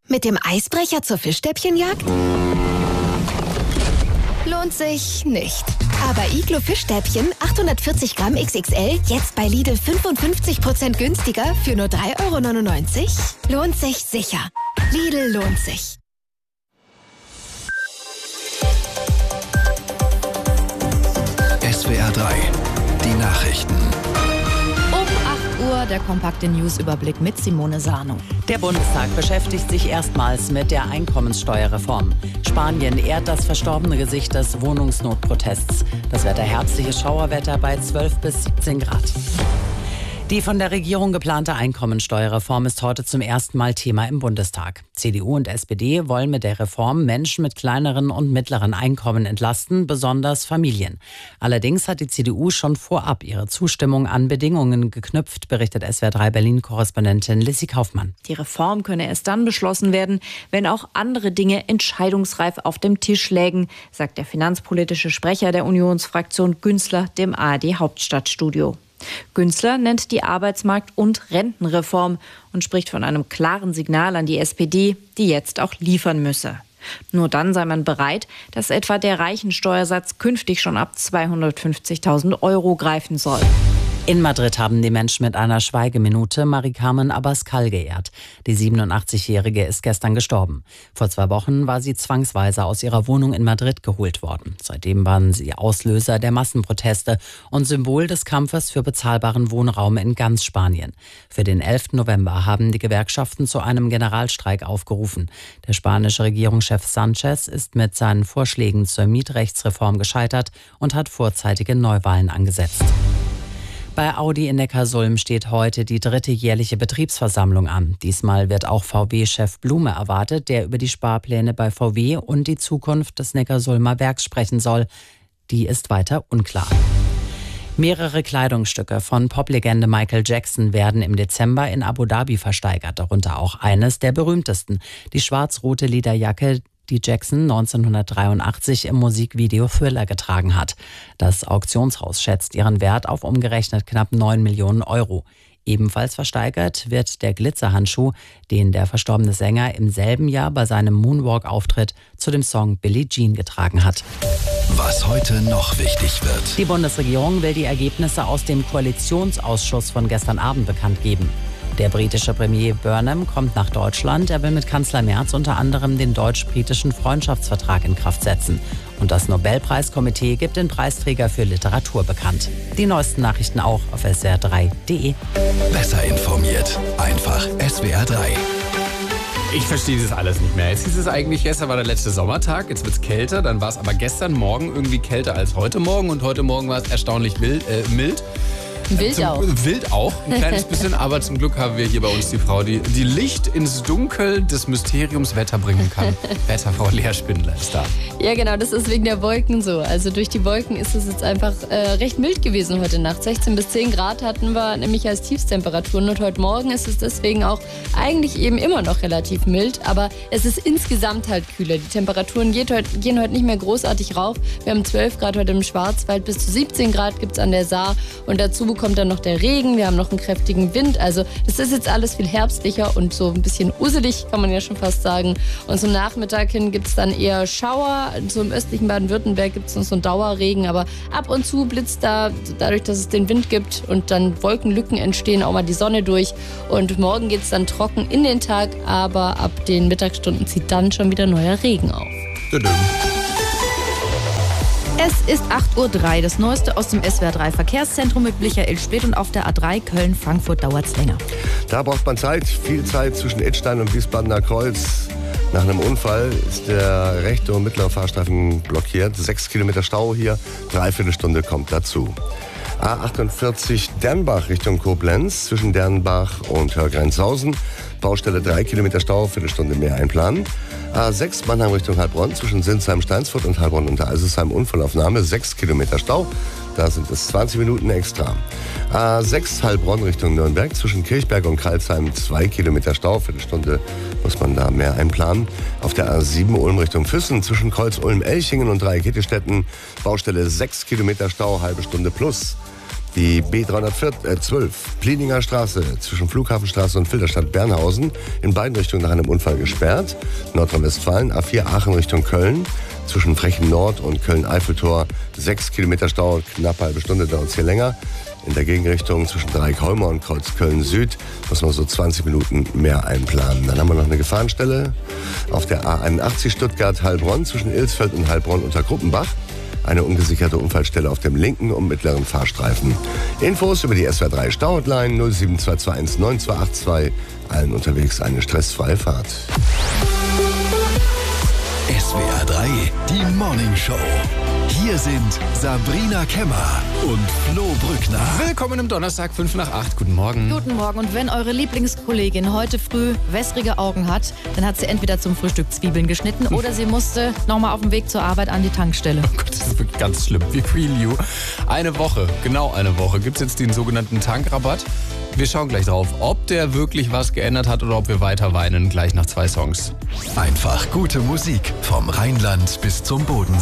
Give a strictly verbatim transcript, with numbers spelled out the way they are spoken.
Mit dem Eisbrecher zur Fischstäbchenjagd? Lohnt sich nicht. Aber Iglo Fischstäbchen achthundertvierzig Gramm X X L jetzt bei Lidl fünfundfünfzig Prozent günstiger für nur drei Euro neunundneunzig? Lohnt sich sicher. Lidl lohnt sich. S W R drei, die Nachrichten. Um acht Uhr der kompakte Newsüberblick mit Simone Sano. Der Bundestag beschäftigt sich erstmals mit der Einkommenssteuerreform. Spanien ehrt das verstorbene Gesicht des Wohnungsnotprotests. Das Wetter herbstliches Schauerwetter bei zwölf bis siebzehn Grad. Die von der Regierung geplante Einkommensteuerreform ist heute zum ersten Mal Thema im Bundestag. C D U und S P D wollen mit der Reform Menschen mit kleineren und mittleren Einkommen entlasten, besonders Familien. Allerdings hat die C D U schon vorab ihre Zustimmung an Bedingungen geknüpft, berichtet S W R drei Berlin-Korrespondentin Lissy Kaufmann. Die Reform könne erst dann beschlossen werden, wenn auch andere Dinge entscheidungsreif auf dem Tisch lägen, sagt der finanzpolitische Sprecher der Unionsfraktion Günzler dem A R D-Hauptstadtstudio. Günzler nennt die Arbeitsmarkt- und Rentenreform und spricht von einem klaren Signal an die S P D, die jetzt auch liefern müsse. Nur dann sei man bereit, dass etwa der Reichensteuersatz künftig schon ab zweihundertfünfzigtausend Euro greifen soll. In Madrid haben die Menschen mit einer Schweigeminute Marie-Carmen Abascal geehrt. Die siebenundachtzigjährige ist gestern gestorben. Vor zwei Wochen war sie zwangsweise aus ihrer Wohnung in Madrid geholt worden. Seitdem waren sie Auslöser der Massenproteste und Symbol des Kampfes für bezahlbaren Wohnraum in ganz Spanien. Für den elften November haben die Gewerkschaften zu einem Generalstreik aufgerufen. Der spanische Regierungschef Sanchez ist mit seinen Vorschlägen zur Mietrechtsreform gescheitert und hat vorzeitige Neuwahlen angesetzt. Bei Audi in Neckarsulm steht heute die dritte jährliche Betriebsversammlung an. Diesmal wird auch V W-Chef Blume erwartet, der über die Sparpläne bei V W und die Zukunft des Neckarsulmer Werks sprechen soll. Die ist weiter unklar. Mehrere Kleidungsstücke von Poplegende Michael Jackson werden im Dezember in Abu Dhabi versteigert, darunter auch eines der berühmtesten, die schwarz-rote Lederjacke, die Jackson neunzehnhundertdreiundachtzig im Musikvideo Thriller getragen hat. Das Auktionshaus schätzt ihren Wert auf umgerechnet knapp neun Millionen Euro. Ebenfalls versteigert wird der Glitzerhandschuh, den der verstorbene Sänger im selben Jahr bei seinem Moonwalk-Auftritt zu dem Song Billie Jean getragen hat. Was heute noch wichtig wird. Die Bundesregierung will die Ergebnisse aus dem Koalitionsausschuss von gestern Abend bekannt geben. Der britische Premier Burnham kommt nach Deutschland. Er will mit Kanzler Merz unter anderem den deutsch-britischen Freundschaftsvertrag in Kraft setzen. Und das Nobelpreiskomitee gibt den Preisträger für Literatur bekannt. Die neuesten Nachrichten auch auf S W R drei Punkt de. Besser informiert. Einfach S W R drei. Ich verstehe das alles nicht mehr. Jetzt hieß es eigentlich, gestern war der letzte Sommertag, jetzt wird es kälter, dann war es aber gestern Morgen irgendwie kälter als heute Morgen und heute Morgen war es erstaunlich wild, äh, mild. Wild zum, auch. Wild auch, ein kleines bisschen, aber zum Glück haben wir hier bei uns die Frau, die, die Licht ins Dunkel des Mysteriums Wetter bringen kann. Wetterfrau Lea Spindler ist da. Ja genau, das ist wegen der Wolken so. Also durch die Wolken ist es jetzt einfach äh, recht mild gewesen heute Nacht. sechzehn bis zehn Grad hatten wir nämlich als Tiefstemperaturen und heute Morgen ist es deswegen auch eigentlich eben immer noch relativ mild, aber es ist insgesamt halt kühler. Die Temperaturen geht heute, gehen heute nicht mehr großartig rauf. Wir haben zwölf Grad heute im Schwarzwald, bis zu siebzehn Grad gibt es an der Saar und dazu kommt dann noch der Regen, wir haben noch einen kräftigen Wind, also das ist jetzt alles viel herbstlicher und so ein bisschen uselig, kann man ja schon fast sagen. Und zum Nachmittag hin gibt es dann eher Schauer, so im östlichen Baden-Württemberg gibt es noch so einen Dauerregen, aber ab und zu blitzt da, dadurch, dass es den Wind gibt und dann Wolkenlücken entstehen, auch mal die Sonne durch und morgen geht es dann trocken in den Tag, aber ab den Mittagsstunden zieht dann schon wieder neuer Regen auf. Es ist acht Uhr drei, das Neueste aus dem S W R drei Verkehrszentrum mit Michael Splitt und auf der A drei Köln-Frankfurt dauert es länger. Da braucht man Zeit, viel Zeit zwischen Idstein und Wiesbadener Kreuz. Nach einem Unfall ist der rechte und mittlere Fahrstreifen blockiert. Sechs Kilometer Stau hier, dreiviertel Stunde kommt dazu. A achtundvierzig Dernbach Richtung Koblenz, zwischen Dernbach und Hörgrenzhausen. Baustelle drei Kilometer Stau, Viertelstunde mehr einplanen. A sechs Mannheim Richtung Heilbronn, zwischen Sinsheim-Steinsfurt und Heilbronn unter Eisesheim Unfallaufnahme, sechs Kilometer Stau. Da sind es zwanzig Minuten extra. A sechs Heilbronn Richtung Nürnberg, zwischen Kirchberg und Karlsheim zwei Kilometer Stau. Viertelstunde muss man da mehr einplanen. Auf der A sieben Ulm Richtung Füssen, zwischen Kreuz-Ulm-Elchingen und Dreieck-Hittelstetten, Baustelle sechs Kilometer Stau, halbe Stunde plus. Die B dreihundertzwölf, Plieninger Straße zwischen Flughafenstraße und Filderstadt Bernhausen, in beiden Richtungen nach einem Unfall gesperrt. Nordrhein-Westfalen, A vier Aachen Richtung Köln, zwischen Frechen Nord und Köln-Eiffeltor, sechs Kilometer Stau, knapp halbe Stunde dauert es hier länger. In der Gegenrichtung zwischen Dreieck-Holmer und Kreuz Köln-Süd muss man so zwanzig Minuten mehr einplanen. Dann haben wir noch eine Gefahrenstelle auf der A einundachtzig Stuttgart-Heilbronn zwischen Ilsfeld und Heilbronn unter Gruppenbach. Eine ungesicherte Unfallstelle auf dem linken und mittleren Fahrstreifen. Infos über die S W R drei Stau-Hotline null sieben zwei zwei eins neun zwei acht zwei. Allen unterwegs eine stressfreie Fahrt. S W R drei, die Morning Show. Hier sind Sabrina Kemmer und Flo Brückner. Willkommen am Donnerstag, fünf nach acht. Guten Morgen. Guten Morgen. Und wenn eure Lieblingskollegin heute früh wässrige Augen hat, dann hat sie entweder zum Frühstück Zwiebeln geschnitten oder sie musste nochmal auf dem Weg zur Arbeit an die Tankstelle. Oh Gott, das ist wirklich ganz schlimm. We feel you. Eine Woche, genau eine Woche, gibt es jetzt den sogenannten Tankrabatt. Wir schauen gleich drauf, ob der wirklich was geändert hat oder ob wir weiter weinen, gleich nach zwei Songs. Einfach gute Musik vom Rheinland bis zum Bodensee.